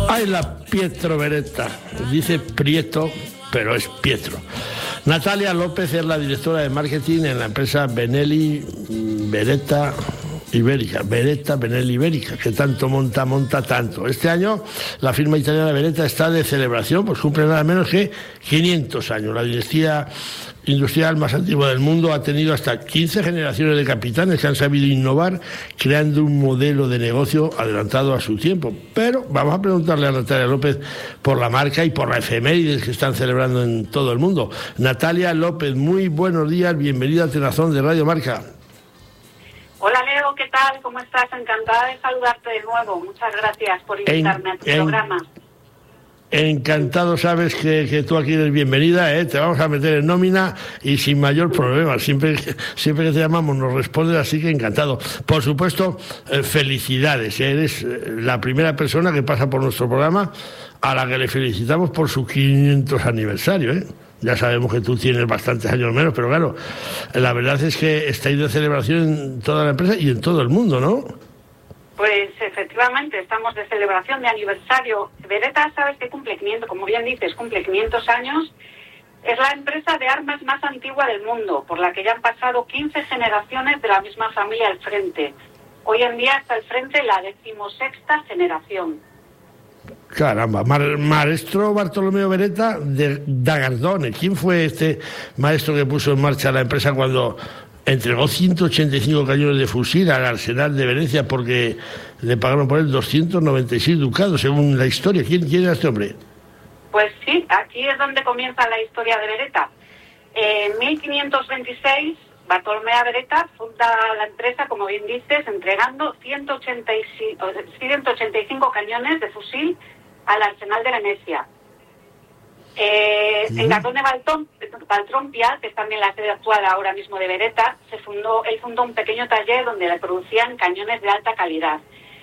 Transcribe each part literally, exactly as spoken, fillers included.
Ay, la Pietro Beretta. Dice Prieto, pero es Pietro. Natalia López es la directora de marketing en la empresa Benelli Beretta Ibérica, Beretta Benelli Ibérica, que tanto monta, monta tanto. Este año la firma italiana Beretta está de celebración, pues cumple nada menos que quinientos años. La dinastía industrial más antigua del mundo ha tenido hasta quince generaciones de capitanes que han sabido innovar, creando un modelo de negocio adelantado a su tiempo. Pero vamos a preguntarle a Natalia López por la marca y por la efemérides que están celebrando en todo el mundo. Natalia López, muy buenos días, bienvenida a Tenazón de Radio Marca. Hola Leo, ¿qué tal? ¿Cómo estás? Encantada de saludarte de nuevo. Muchas gracias por invitarme en, a tu en... programa. Encantado, sabes que, que tú aquí eres bienvenida, ¿eh? Te vamos a meter en nómina y sin mayor problema. Siempre, siempre que te llamamos nos respondes, así que encantado. Por supuesto, eh, felicidades. Eres la primera persona que pasa por nuestro programa a la que le felicitamos por su quinientos aniversario, ¿eh? Ya sabemos que tú tienes bastantes años menos, pero claro, la verdad es que estáis de celebración en toda la empresa y en todo el mundo, ¿no? Pues efectivamente, estamos de celebración de aniversario. Beretta, sabes que cumple quinientos, como bien dices, cumple quinientos años. Es la empresa de armas más antigua del mundo, por la que ya han pasado quince generaciones de la misma familia al frente. Hoy en día está al frente la decimosexta generación. Caramba, Mar- maestro Bartolomeo Beretta de Dagardone. ¿Quién fue este maestro que puso en marcha la empresa cuando entregó ciento ochenta y cinco cañones de fusil al arsenal de Venecia porque le pagaron por él doscientos noventa y seis ducados, según la historia? ¿Quién, quién era este hombre? Pues sí, aquí es donde comienza la historia de Beretta. En mil quinientos veintiséis, Bartolomeo Beretta funda la empresa, como bien dices, entregando ciento ochenta y cinco cañones de fusil al arsenal de Venecia. Eh, mm. En Gardone Valtrompia, que es también la sede actual ahora mismo de Beretta, se fundó, él fundó un pequeño taller donde le producían cañones de alta calidad.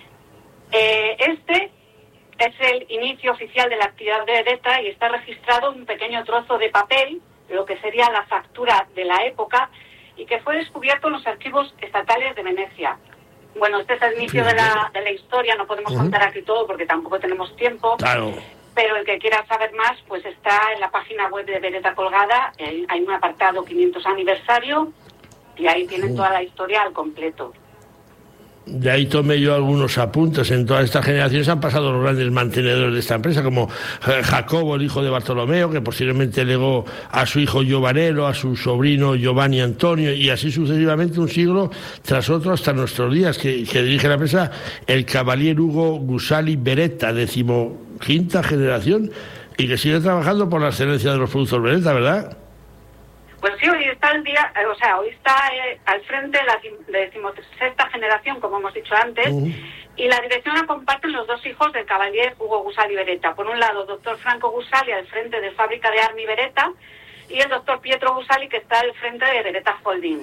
Eh, este es el inicio oficial de la actividad de Beretta y está registrado un pequeño trozo de papel, lo que sería la factura de la época, y que fue descubierto en los archivos estatales de Venecia. Bueno, este es el inicio de la, de la historia, no podemos uh-huh. contar aquí todo porque tampoco tenemos tiempo. Claro. Pero el que quiera saber más, pues está en la página web de Beretta colgada, eh, hay un apartado quinientos aniversario y ahí tienen uh-huh. toda la historia al completo. De ahí tomé yo algunos apuntes. En todas estas generaciones han pasado los grandes mantenedores de esta empresa, como Jacobo, el hijo de Bartolomeo, que posteriormente legó a su hijo Giovanello, a su sobrino Giovanni Antonio, y así sucesivamente, un siglo tras otro hasta nuestros días, que, que dirige la empresa el caballero Ugo Gusali Beretta, decimoquinta generación, y que sigue trabajando por la excelencia de los productos Beretta, ¿verdad? Pues sí, hoy está el día, eh, o sea, hoy está eh, al frente la decimosexta generación, como hemos dicho antes, uh-huh. y la dirección la comparten los dos hijos del caballero Ugo Gusali Beretta. Por un lado, doctor Franco Gusali al frente de fábrica de Armi Beretta, y el doctor Pietro Gusali, que está al frente de Beretta Holding.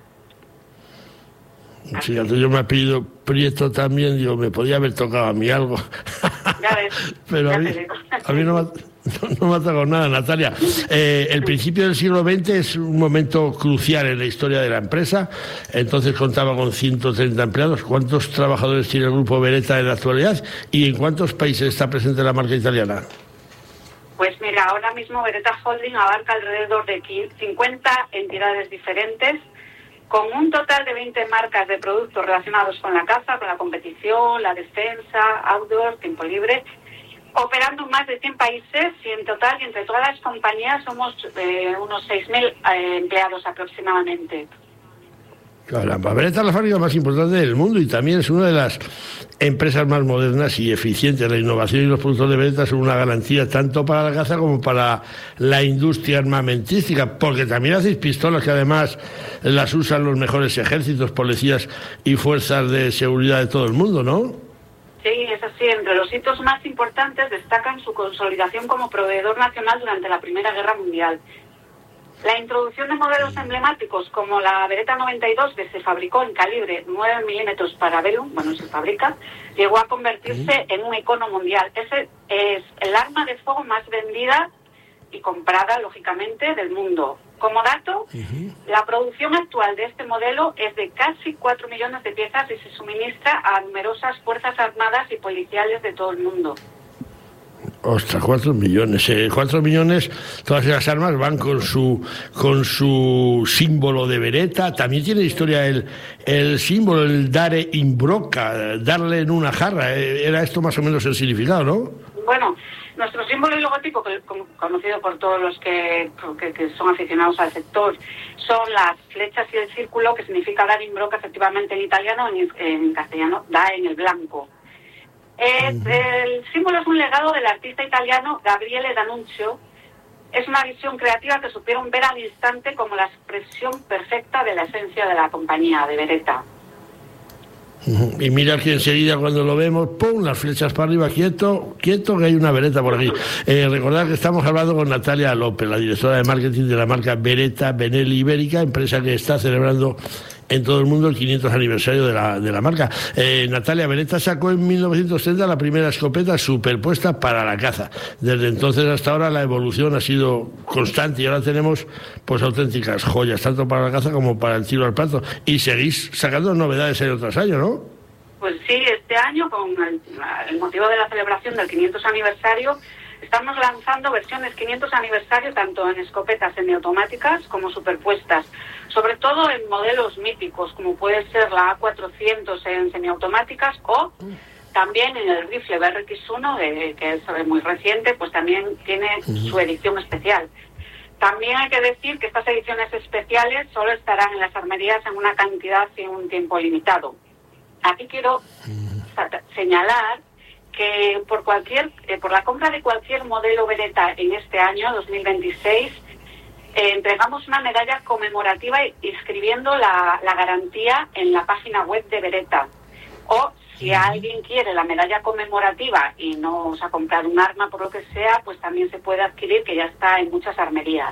Sí, yo me he pedido Prieto también, digo, me podía haber tocado a mí algo. Ya ves. Pero ya a mí, a mí no me ha... No, no me ha tocado nada, Natalia. Eh, el principio del siglo veinte es un momento crucial en la historia de la empresa. Entonces contaba con ciento treinta empleados. ¿Cuántos trabajadores tiene el grupo Beretta en la actualidad? ¿Y en cuántos países está presente la marca italiana? Pues mira, ahora mismo Beretta Holding abarca alrededor de cincuenta entidades diferentes, con un total de veinte marcas de productos relacionados con la caza, con la competición, la defensa, outdoor, tiempo libre, operando en más de cien países, y en total, y entre todas las compañías, somos eh, unos seis mil eh, empleados aproximadamente. Caramba, Beretta es la fábrica más importante del mundo y también es una de las empresas más modernas y eficientes. La innovación y los productos de Beretta son una garantía tanto para la caza como para la industria armamentística, porque también hacéis pistolas que además las usan los mejores ejércitos, policías y fuerzas de seguridad de todo el mundo, ¿no? Sí, es así. Entre los hitos más importantes destacan su consolidación como proveedor nacional durante la Primera Guerra Mundial. La introducción de modelos emblemáticos como la Beretta noventa y dos, que se fabricó en calibre nueve milímetros para Bellum, bueno, se fabrica, llegó a convertirse en un icono mundial. Ese es el arma de fuego más vendida y comprada, lógicamente, del mundo. Como dato, uh-huh. la producción actual de este modelo es de casi cuatro millones de piezas y se suministra a numerosas fuerzas armadas y policiales de todo el mundo. Ostras, cuatro millones. Eh, cuatro millones, todas esas armas van con su con su símbolo de Beretta. También tiene historia el, el símbolo, el dare in broca, darle en una jarra. Eh, era esto más o menos el significado, ¿no? Bueno, nuestro símbolo y logotipo, que, conocido por todos los que, que, que son aficionados al sector, son las flechas y el círculo, que significa dar in broca efectivamente en italiano, en, en castellano, da en el blanco. Eh, el símbolo es un legado del artista italiano Gabriele D'Annunzio. Es una visión creativa que supieron ver al instante como la expresión perfecta de la esencia de la compañía, de Beretta. Y mira que enseguida cuando lo vemos, ¡pum!, las flechas para arriba, quieto, quieto, que hay una Beretta por aquí. Eh, recordad que estamos hablando con Natalia López, la directora de marketing de la marca Beretta Benelli Ibérica, empresa que está celebrando en todo el mundo el quinientos aniversario de la, de la marca. Eh, Natalia, Beretta sacó en mil novecientos treinta la primera escopeta superpuesta para la caza. Desde entonces hasta ahora la evolución ha sido constante y ahora tenemos pues auténticas joyas, tanto para la caza como para el tiro al plato. Y seguís sacando novedades año tras año, ¿no? Pues sí, este año, con el, el motivo de la celebración del quinientos aniversario, estamos lanzando versiones quinientos aniversario tanto en escopetas semiautomáticas como superpuestas, sobre todo en modelos míticos como puede ser la A cuatrocientos en semiautomáticas o también en el rifle B R X uno, eh, que es muy reciente, pues también tiene su edición especial. También hay que decir que estas ediciones especiales solo estarán en las armerías en una cantidad y en un tiempo limitado. Aquí quiero señalar que por cualquier eh, por la compra de cualquier modelo Beretta en este año dos mil veintiséis eh, entregamos una medalla conmemorativa inscribiendo la, la garantía en la página web de Beretta. O si alguien quiere la medalla conmemorativa y no os ha comprado un arma por lo que sea, pues también se puede adquirir, que ya está en muchas armerías.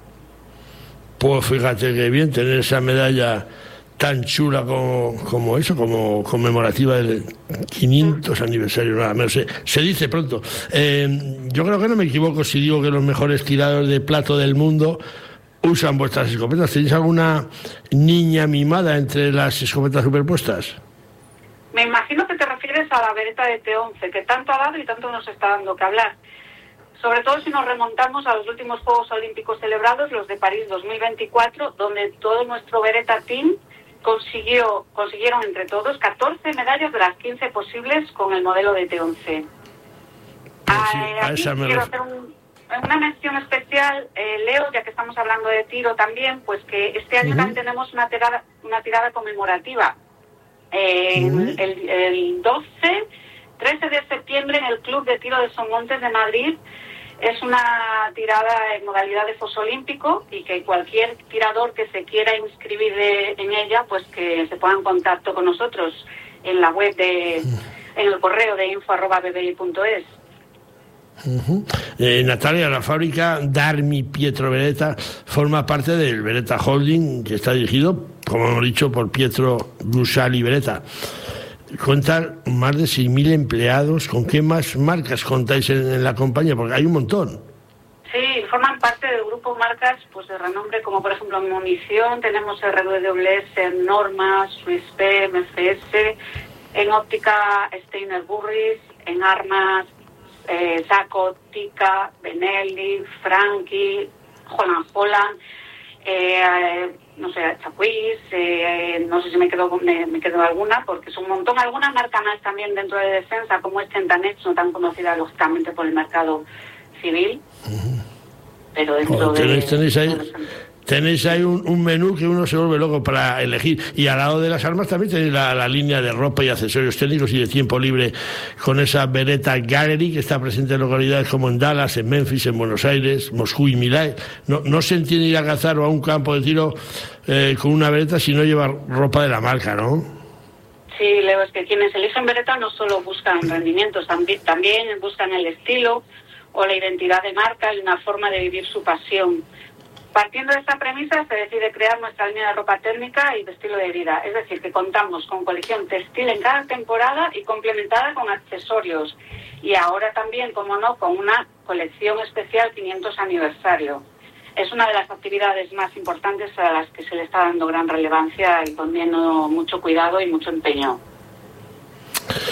Pues fíjate que bien tener esa medalla tan chula como, como eso, como conmemorativa del quinientos aniversario, nada menos. Se, se dice pronto. Eh, yo creo que no me equivoco si digo que los mejores tiradores de plato del mundo usan vuestras escopetas. ¿Tenéis alguna niña mimada entre las escopetas superpuestas? Me imagino que te refieres a la Beretta de T once, que tanto ha dado y tanto nos está dando que hablar. Sobre todo si nos remontamos a los últimos Juegos Olímpicos celebrados, los de París dos mil veinticuatro, donde todo nuestro Beretta Team consiguió consiguieron entre todos catorce medallas de las quince posibles con el modelo de T once. Pues sí, a, a esa me quiero ref... hacer un, una mención especial, eh, Leo, ya que estamos hablando de tiro también, pues que este año uh-huh. también tenemos una tirada, una tirada conmemorativa. Eh, uh-huh. el, el doce, trece de septiembre en el Club de Tiro de Somontes de Madrid. Es una tirada en modalidad de foso olímpico y que cualquier tirador que se quiera inscribir de, en ella, pues que se ponga en contacto con nosotros en la web de, en el correo de info arroba b b i punto es. Uh-huh. eh, Natalia, la fábrica Darmi Pietro Beretta forma parte del Beretta Holding, que está dirigido, como hemos dicho, por Pietro Brusali Beretta. Cuentan más de seis mil empleados. ¿Con qué más marcas contáis en, en la compañía? Porque hay un montón. Sí, forman parte del grupo marcas pues de renombre, como por ejemplo en munición tenemos R W S, Norma, Swiss P, M F S, en óptica Steiner Burris, en armas eh, Saco, Tika, Benelli, Franchi, Holland Holland, eh, no sé, Chapuis, eh, no sé si me quedo me, me quedo alguna, porque es un montón. Algunas marcas más también dentro de defensa, como es Centanex, no tan conocida lógicamente por el mercado civil, uh-huh. pero dentro oh, tenéis, de... Tenéis ahí, tenéis ahí un, un menú que uno se vuelve loco para elegir. Y al lado de las armas también tenéis la, la línea de ropa y accesorios técnicos y de tiempo libre con esa Beretta Gallery que está presente en localidades como en Dallas, en Memphis, en Buenos Aires, Moscú y Milán. No, no se entiende ir a cazar o a un campo de tiro eh, con una Beretta si no lleva ropa de la marca, ¿no? Sí, Leo, es que quienes eligen Beretta no solo buscan rendimientos, también, también buscan el estilo o la identidad de marca y una forma de vivir su pasión. Partiendo de esta premisa, se decide crear nuestra línea de ropa térmica y de estilo de vida. Es decir, que contamos con colección textil en cada temporada y complementada con accesorios. Y ahora también, como no, con una colección especial quinientos aniversario. Es una de las actividades más importantes a las que se le está dando gran relevancia y poniendo mucho cuidado y mucho empeño.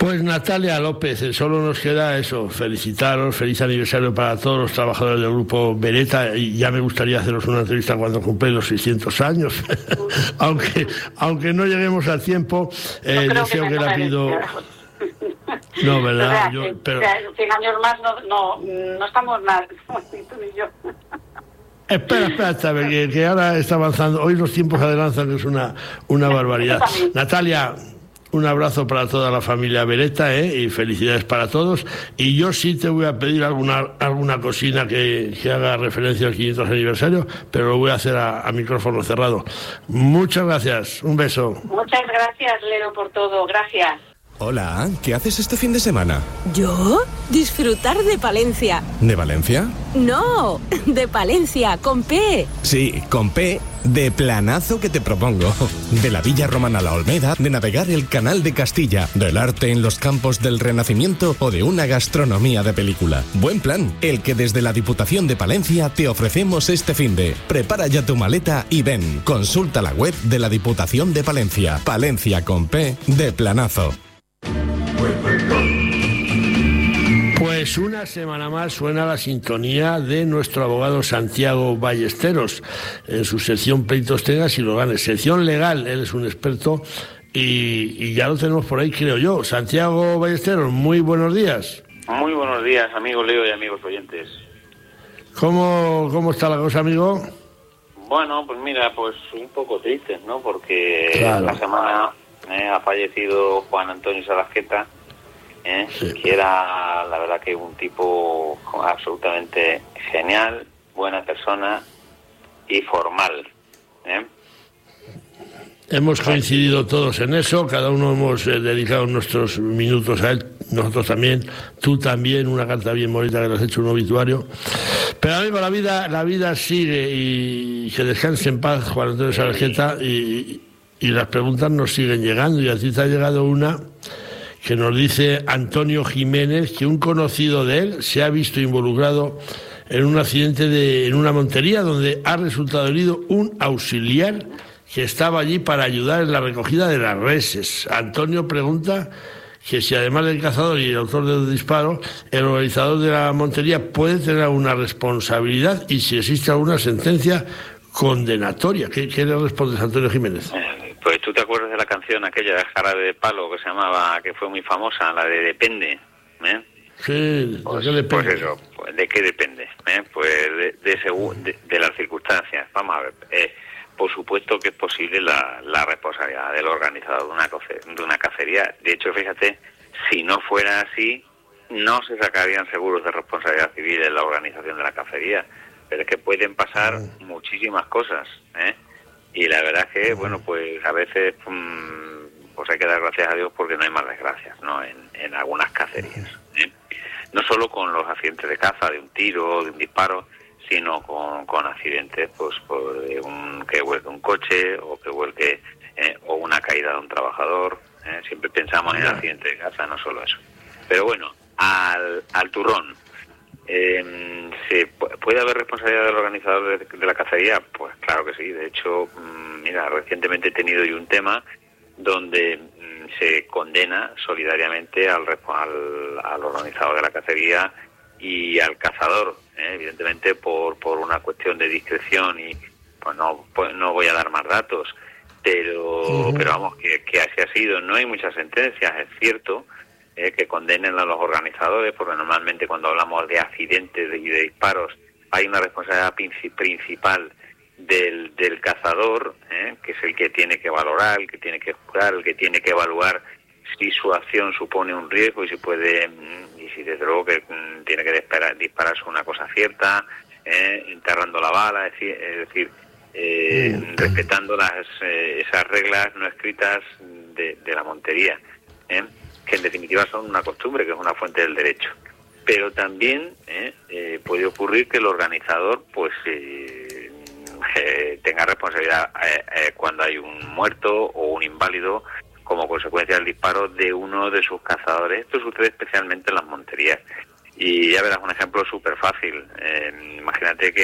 Pues Natalia López, solo nos queda eso, felicitaros, feliz aniversario para todos los trabajadores del Grupo Beretta, y ya me gustaría haceros una entrevista cuando cumplen los seiscientos años, aunque aunque no lleguemos al tiempo, eh, no deseo que, que no le pido... No, ¿verdad? O sea, yo, que, pero... o sea, cien años más no, no, no estamos nada, ni tú ni yo. Espera, espera, espera que, que ahora está avanzando. Hoy los tiempos adelantan, que es una, una barbaridad. Natalia, un abrazo para toda la familia Beretta, ¿eh? Y felicidades para todos. Y yo sí te voy a pedir alguna alguna cocina que, que haga referencia al quinientos aniversario, pero lo voy a hacer a, a micrófono cerrado. Muchas gracias, un beso. Muchas gracias, Lero, por todo. Gracias. Hola, ¿qué haces este fin de semana? ¿Yo? Disfrutar de Palencia. ¿De Valencia? No, de Palencia, con P. Sí, con P, de planazo que te propongo. De la Villa Romana La Olmeda, de navegar el Canal de Castilla, del arte en los campos del Renacimiento o de una gastronomía de película. Buen plan, el que desde la Diputación de Palencia te ofrecemos este finde. Prepara ya tu maleta y ven. Consulta la web de la Diputación de Palencia. Palencia con P, de planazo. Pues una semana más suena la sintonía de nuestro abogado Santiago Ballesteros en su sección Pleitos Tengas y lo ganes, sección legal. Él es un experto y, y ya lo tenemos por ahí, creo yo. Santiago Ballesteros, muy buenos días. Muy buenos días, amigo Leo y amigos oyentes. ¿Cómo, cómo está la cosa, amigo? Bueno, pues mira, pues un poco tristes, ¿no? Porque claro. La semana eh, ha fallecido Juan Antonio Sarasqueta, ¿eh? Sí. Que era, la verdad, que un tipo absolutamente genial, buena persona y formal, ¿eh? Hemos coincidido todos en eso, cada uno hemos eh, dedicado nuestros minutos a él, nosotros también, tú también, una carta bien bonita que le has hecho, un obituario. Pero amigo, la vida, la vida sigue y que descanse en paz Juan Antonio Sarasqueta, y, y las preguntas nos siguen llegando, y a ti te ha llegado una que nos dice Antonio Jiménez que un conocido de él se ha visto involucrado en un accidente de, en una montería donde ha resultado herido un auxiliar que estaba allí para ayudar en la recogida de las reses. Antonio pregunta que si además del cazador y el autor del disparo, el organizador de la montería puede tener una responsabilidad y si existe alguna sentencia condenatoria. ¿Qué, qué le respondes, Antonio Jiménez? Pues tú te acuerdas de la canción aquella de Jarabe de Palo que se llamaba, que fue muy famosa, la de Depende, ¿eh? Sí, ¿de pues, qué depende? Pues eso, pues, ¿de qué depende? ¿Eh? Pues de, de, segu- de, de las circunstancias. Vamos a ver, eh, por supuesto que es posible la, la responsabilidad del organizador de una, de una cacería. De hecho, fíjate, si no fuera así, no se sacarían seguros de responsabilidad civil en la organización de la cacería. Pero es que pueden pasar muchísimas cosas, ¿eh? Y la verdad es que, bueno, pues a veces mmm, pues hay que dar gracias a Dios porque no hay más desgracias, ¿no? En, en algunas cacerías, ¿eh? No solo con los accidentes de caza, de un tiro, de un disparo, sino con, con accidentes, pues, por de un, que vuelque un coche o que vuelque eh, o una caída de un trabajador, ¿eh? Siempre pensamos en el accidente de caza, no solo eso. Pero bueno, al, al turrón. Eh, ¿se ¿Puede haber responsabilidad del organizador de, de la cacería? Pues claro que sí. De hecho, mmm, mira, recientemente he tenido yo un tema donde mmm, se condena solidariamente al, al, al organizador de la cacería y al cazador, ¿eh? Evidentemente por, por una cuestión de discreción y pues no, pues no voy a dar más datos, pero, uh-huh. pero vamos, que, que así ha sido. No hay muchas sentencias, es cierto, Eh, que condenen a los organizadores, porque normalmente cuando hablamos de accidentes y de disparos hay una responsabilidad principal del, del cazador, ¿eh? Que es el que tiene que valorar, el que tiene que juzgar, el que tiene que evaluar si su acción supone un riesgo y si puede, y si desde luego que tiene que disparar, dispararse una cosa cierta, ¿eh? Enterrando la bala, es decir, es decir eh, mm. respetando las eh, esas reglas no escritas de, de la montería, ¿eh? Que en definitiva son una costumbre, que es una fuente del derecho. Pero también eh, eh, puede ocurrir que el organizador pues eh, eh, tenga responsabilidad eh, eh, cuando hay un muerto o un inválido como consecuencia del disparo de uno de sus cazadores. Esto sucede especialmente en las monterías. Y ya verás un ejemplo súper fácil. Eh, imagínate que,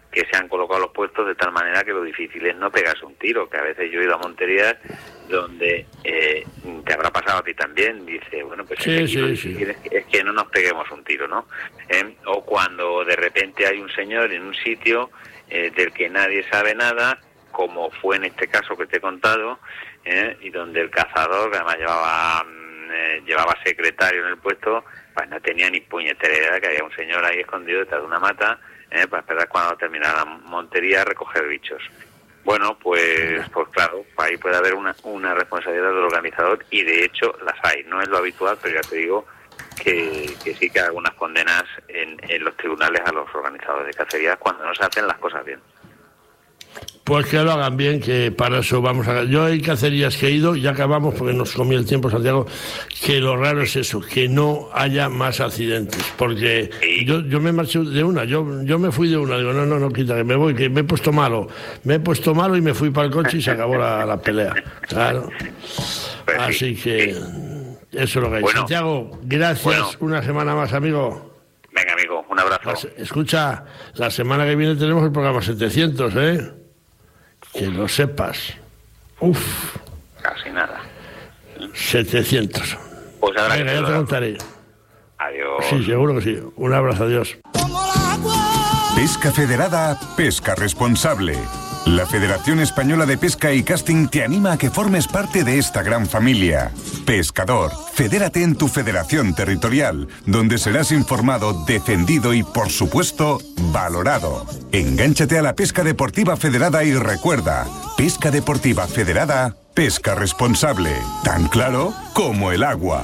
que se han colocado los puestos de tal manera que lo difícil es no pegarse un tiro, que a veces yo he ido a monterías donde eh, te habrá pasado a ti también, dice, bueno, pues sí, es, que sí, lo sí. es, es que no nos peguemos un tiro, ¿no? Eh, o cuando de repente hay un señor en un sitio eh, del que nadie sabe nada, como fue en este caso que te he contado, eh, y donde el cazador, que además llevaba, eh, llevaba secretario en el puesto, pues no tenía ni puñetera idea que había un señor ahí escondido detrás de una mata, Eh, para esperar cuando terminara la montería a recoger bichos. Bueno, pues pues claro, ahí puede haber una, una responsabilidad del organizador, y de hecho las hay. No es lo habitual, pero ya te digo que, que sí que hay algunas condenas en, en los tribunales a los organizadores de cacerías cuando no se hacen las cosas bien. Pues que lo hagan bien, que para eso vamos a... Yo hay cacerías que he ido, ya acabamos porque nos comí el tiempo, Santiago, que lo raro es eso, que no haya más accidentes, porque sí. yo yo me marché de una, yo yo me fui de una, digo, no, no, no, quita, que me voy, que me he puesto malo, me he puesto malo y me fui para el coche y se acabó la, la pelea, claro. Pues Así sí, que sí. eso es lo que hay. Bueno, Santiago, gracias, bueno. una semana más, amigo. Venga, amigo, un abrazo. La, escucha, la semana que viene tenemos el programa setecientos, ¿eh? Que lo sepas. Uf. Casi nada. setecientos. Pues ahora Venga, que ya te te lo contaré. Adiós. Sí, seguro que sí. Un abrazo, adiós. Pesca Federada, pesca responsable. La Federación Española de Pesca y Casting te anima a que formes parte de esta gran familia. Pescador, fedérate en tu federación territorial, donde serás informado, defendido y, por supuesto, valorado. Engánchate a la pesca deportiva federada y recuerda, pesca deportiva federada, pesca responsable. Tan claro como el agua.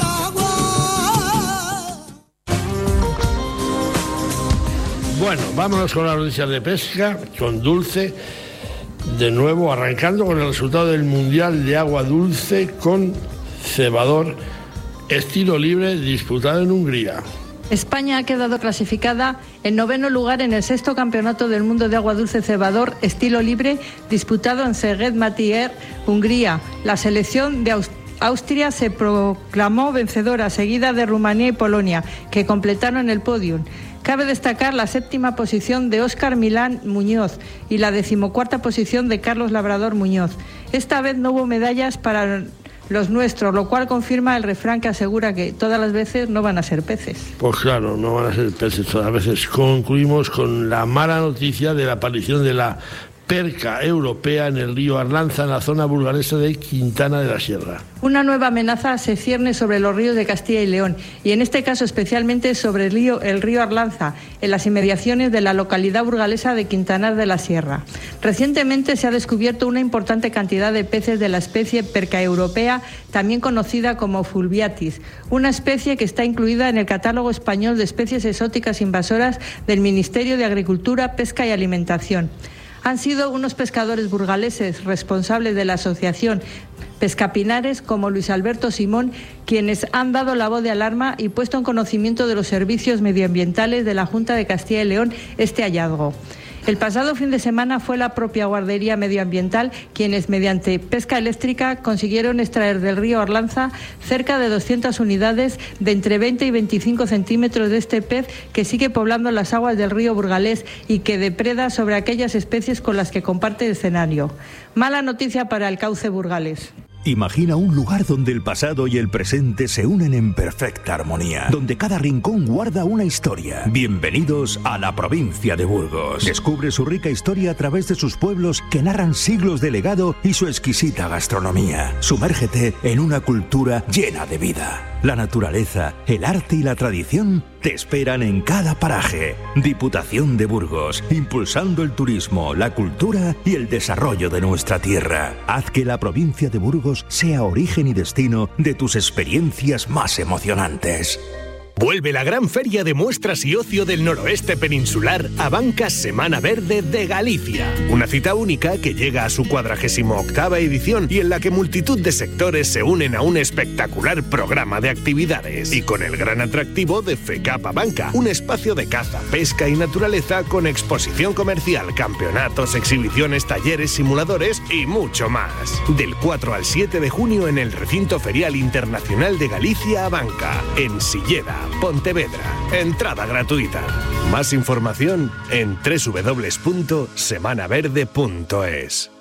Bueno, vámonos con las noticias de pesca, con Dulce. De nuevo, arrancando con el resultado del Mundial de Agua Dulce con cebador estilo libre disputado en Hungría. España ha quedado clasificada en noveno lugar en el sexto Campeonato del Mundo de Agua Dulce Cebador estilo libre disputado en Szeged-Metier, Hungría. La selección de Austria Austria se proclamó vencedora, seguida de Rumanía y Polonia, que completaron el podium. Cabe destacar la séptima posición de Óscar Milán Muñoz y la decimocuarta posición de Carlos Labrador Muñoz. Esta vez no hubo medallas para los nuestros, lo cual confirma el refrán que asegura que todas las veces no van a ser peces. Pues claro, no van a ser peces todas las veces. Concluimos con la mala noticia de la aparición de la perca europea en el río Arlanza, en la zona burgalesa de Quintana de la Sierra. Una nueva amenaza se cierne sobre los ríos de Castilla y León, y en este caso especialmente sobre el río, el río Arlanza, en las inmediaciones de la localidad burgalesa de Quintanar de la Sierra. Recientemente se ha descubierto una importante cantidad de peces de la especie perca europea, también conocida como fulviatis, una especie que está incluida en el catálogo español de especies exóticas invasoras del Ministerio de Agricultura, Pesca y Alimentación. Han sido unos pescadores burgaleses responsables de la asociación Pescapinares, como Luis Alberto Simón, quienes han dado la voz de alarma y puesto en conocimiento de los servicios medioambientales de la Junta de Castilla y León este hallazgo. El pasado fin de semana fue la propia Guardería Medioambiental quienes, mediante pesca eléctrica, consiguieron extraer del río Arlanza cerca de doscientas unidades de entre veinte y veinticinco centímetros de este pez que sigue poblando las aguas del río burgalés y que depreda sobre aquellas especies con las que comparte el escenario. Mala noticia para el cauce burgalés. Imagina un lugar donde el pasado y el presente se unen en perfecta armonía, donde cada rincón guarda una historia. Bienvenidos a la provincia de Burgos. Descubre su rica historia a través de sus pueblos que narran siglos de legado y su exquisita gastronomía. Sumérgete en una cultura llena de vida. La naturaleza, el arte y la tradición te esperan en cada paraje. Diputación de Burgos, impulsando el turismo, la cultura y el desarrollo de nuestra tierra. Haz que la provincia de Burgos sea origen y destino de tus experiencias más emocionantes. Vuelve la gran feria de muestras y ocio del noroeste peninsular a Bancas Semana Verde de Galicia. Una cita única que llega a su cuadragésimo octava edición y en la que multitud de sectores se unen a un espectacular programa de actividades. Y con el gran atractivo de FECAPA Banca, un espacio de caza, pesca y naturaleza con exposición comercial, campeonatos, exhibiciones, talleres, simuladores y mucho más. Del cuatro al siete de junio en el Recinto Ferial Internacional de Galicia a Banca, en Silleda, Pontevedra. Entrada gratuita. Más información en doble u doble u doble u punto semana verde punto es.